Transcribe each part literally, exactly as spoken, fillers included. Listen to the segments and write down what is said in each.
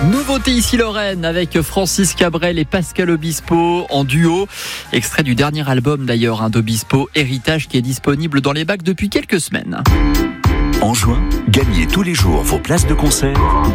Nouveauté ici Lorraine avec Francis Cabrel et Pascal Obispo en duo. Extrait du dernier album d'ailleurs hein, d'Obispo, Héritage, qui est disponible dans les bacs depuis quelques semaines. En juin, gagnez tous les jours vos places de concert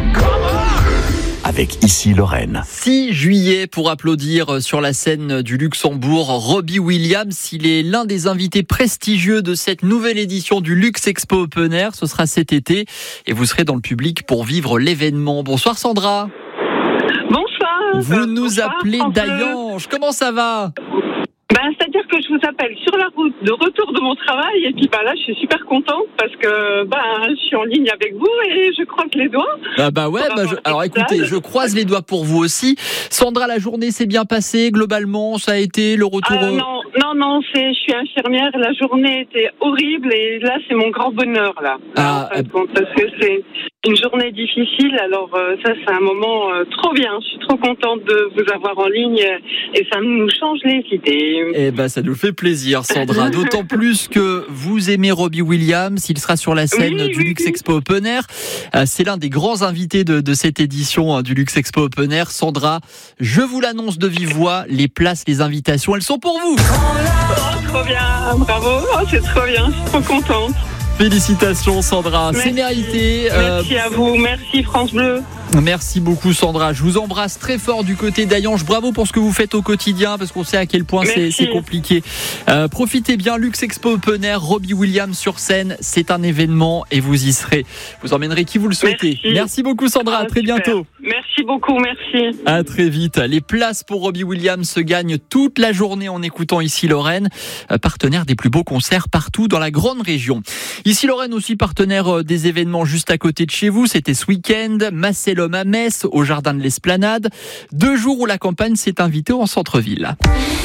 avec Ici Lorraine. six juillet pour applaudir sur la scène du Luxembourg Robbie Williams. Il est l'un des invités prestigieux de cette nouvelle édition du Luxe Expo Open Air. Ce sera cet été et vous serez dans le public pour vivre l'événement. Bonsoir Sandra. Bonsoir. Vous nous Bonsoir, appelez France Bleu. d'Ayange. Comment ça va ? Ben, c'est-à-dire que je vous appelle sur la route de retour de mon travail et puis ben, là je suis super contente parce que ben, je suis en ligne avec vous et je croise les doigts. Ah bah ouais, bah je... alors écoutez, je croise les doigts pour vous aussi. Sandra, la journée s'est bien passée globalement, ça a été le retour Ah, non, non, non, c'est, je suis infirmière, la journée était horrible et là c'est mon grand bonheur là. Ah, en fait, bon, parce que c'est une journée difficile, alors euh, ça c'est un moment euh, trop bien, je suis trop contente de vous avoir en ligne et ça nous change les idées. Eh ben, ça nous fait plaisir, Sandra. D'autant plus que vous aimez Robbie Williams. Il sera sur la scène oui, du oui, Luxe oui. Expo Open Air. C'est l'un des grands invités de, de cette édition du Luxe Expo Open Air. Sandra, je vous l'annonce de vive voix. Les places, les invitations, elles sont pour vous. Oh, trop bien, bravo, oh, c'est trop bien, je suis trop contente. Félicitations, Sandra. Merci. C'est mérité. Merci Euh, à vous, merci France Bleu. Merci beaucoup, Sandra. Je vous embrasse très fort du côté d'Ayange. Bravo pour ce que vous faites au quotidien, parce qu'on sait à quel point c'est, Merci. c'est compliqué. Euh, profitez bien, Luxe Expo Open Air, Robbie Williams sur scène. C'est un événement et vous y serez. Vous emmènerez qui vous le souhaitez. Merci, Merci beaucoup, Sandra. Ah, à très super. bientôt. Merci beaucoup, merci. À très vite. Les places pour Robbie Williams se gagnent toute la journée en écoutant Ici Lorraine, partenaire des plus beaux concerts partout dans la grande région. Ici Lorraine aussi partenaire des événements juste à côté de chez vous. C'était ce week-end, Macellum à Metz, au jardin de l'Esplanade. Deux jours où la campagne s'est invitée en centre-ville.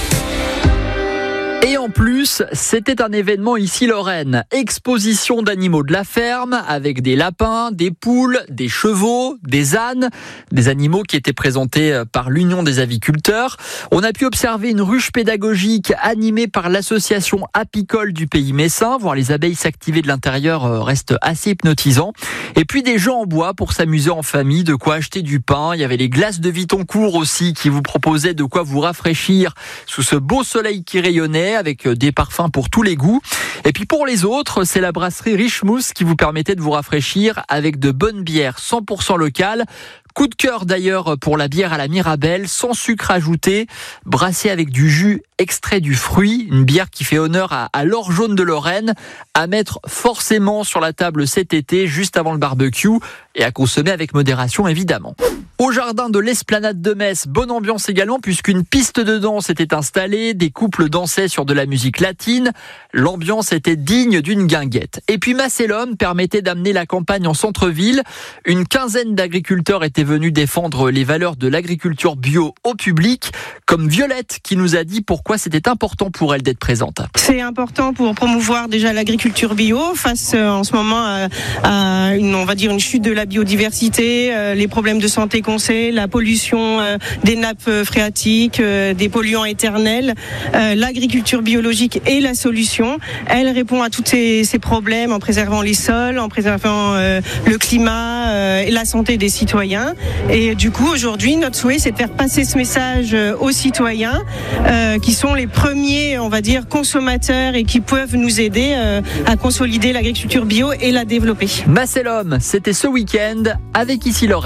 Et en plus, c'était un événement ici Lorraine. Exposition d'animaux de la ferme avec des lapins, des poules, des chevaux, des ânes, des animaux qui étaient présentés par l'Union des aviculteurs. On a pu observer une ruche pédagogique animée par l'association apicole du pays messin. Voir les abeilles s'activer de l'intérieur reste assez hypnotisant. Et puis des jeux en bois pour s'amuser en famille, de quoi acheter du pain. Il y avait les glaces de Vitoncourt aussi qui vous proposaient de quoi vous rafraîchir sous ce beau soleil qui rayonnait, avec des parfums pour tous les goûts. Et puis pour les autres, c'est la brasserie Richemousse qui vous permettait de vous rafraîchir avec de bonnes bières cent pour cent locales. Coup de cœur d'ailleurs pour la bière à la Mirabelle, sans sucre ajouté, brassée avec du jus extrait du fruit, une bière qui fait honneur à, à l'or jaune de Lorraine, à mettre forcément sur la table cet été, juste avant le barbecue, et à consommer avec modération évidemment. Au jardin de l'Esplanade de Metz, bonne ambiance également puisqu'une piste de danse était installée, des couples dansaient sur de la musique latine, l'ambiance était digne d'une guinguette. Et puis Macellum permettait d'amener la campagne en centre-ville, une quinzaine d'agriculteurs étaient venus défendre les valeurs de l'agriculture bio au public, comme Violette qui nous a dit pourquoi c'était important pour elle d'être présente. C'est important pour promouvoir déjà l'agriculture bio face euh, en ce moment à, à une, on va dire une chute de la biodiversité, euh, les problèmes de santé qu'on sait, la pollution euh, des nappes phréatiques, euh, des polluants éternels. Euh, l'agriculture biologique est la solution. Elle répond à tous ces, ces problèmes en préservant les sols, en préservant euh, le climat euh, et la santé des citoyens. Et du coup, aujourd'hui, notre souhait, c'est de faire passer ce message euh, aux citoyens euh, qui sont les premiers, on va dire, consommateurs et qui peuvent nous aider euh, à consolider l'agriculture bio et la développer. Macellum, c'était ce week-end avec Ici Lorraine.